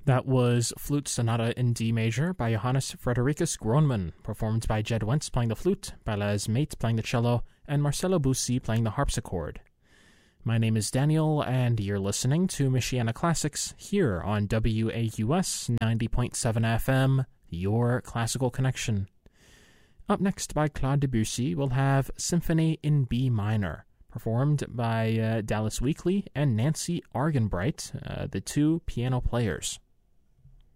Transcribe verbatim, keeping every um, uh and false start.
That was Flute Sonata in D major by Johannes Fredericus Gronemann, performed by Jed Wentz playing the flute, by Les Mate playing the cello, and Marcelo Busi playing the harpsichord. My name is Daniel, and you're listening to Michiana Classics here on W A U S ninety point seven F M, your classical connection. Up next by Claude Debussy, we'll have Symphony in B minor, performed by uh, Dallas Weekly and Nancy Argenbright, uh, the two piano players.